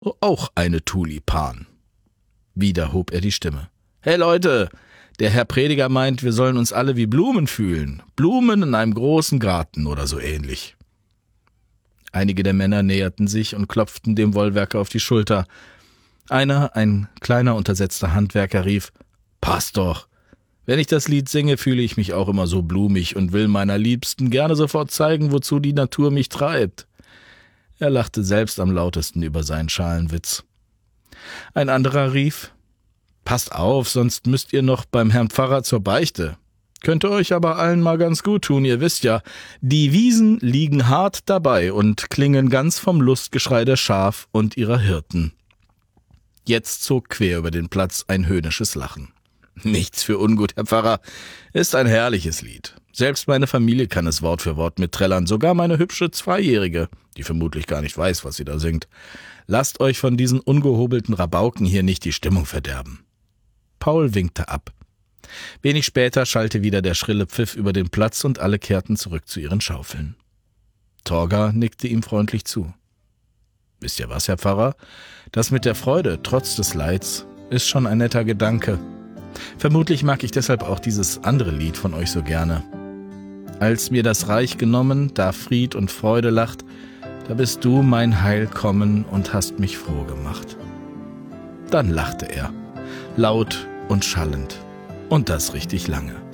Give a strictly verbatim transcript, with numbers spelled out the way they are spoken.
auch eine Tulipan. Wieder hob er die Stimme. »Hey Leute, der Herr Prediger meint, wir sollen uns alle wie Blumen fühlen. Blumen in einem großen Garten oder so ähnlich.« Einige der Männer näherten sich und klopften dem Wollwerker auf die Schulter. Einer, ein kleiner, untersetzter Handwerker, rief, »Passt doch! Wenn ich das Lied singe, fühle ich mich auch immer so blumig und will meiner Liebsten gerne sofort zeigen, wozu die Natur mich treibt.« Er lachte selbst am lautesten über seinen Schalenwitz. Ein anderer rief, »Passt auf, sonst müsst ihr noch beim Herrn Pfarrer zur Beichte. Könnte euch aber allen mal ganz gut tun, ihr wisst ja, die Wiesen liegen hart dabei und klingen ganz vom Lustgeschrei der Schaf und ihrer Hirten.« Jetzt zog quer über den Platz ein höhnisches Lachen. »Nichts für ungut, Herr Pfarrer, ist ein herrliches Lied. Selbst meine Familie kann es Wort für Wort mitträllern, sogar meine hübsche Zweijährige, die vermutlich gar nicht weiß, was sie da singt. Lasst euch von diesen ungehobelten Rabauken hier nicht die Stimmung verderben.« Paul winkte ab. Wenig später schallte wieder der schrille Pfiff über den Platz und alle kehrten zurück zu ihren Schaufeln. Torger nickte ihm freundlich zu. »Wisst ihr was, Herr Pfarrer? Das mit der Freude, trotz des Leids, ist schon ein netter Gedanke. Vermutlich mag ich deshalb auch dieses andere Lied von euch so gerne. Als mir das Reich genommen, da Fried und Freude lacht, da bist du mein Heil kommen und hast mich froh gemacht.« Dann lachte er, laut und schallend, und das richtig lange.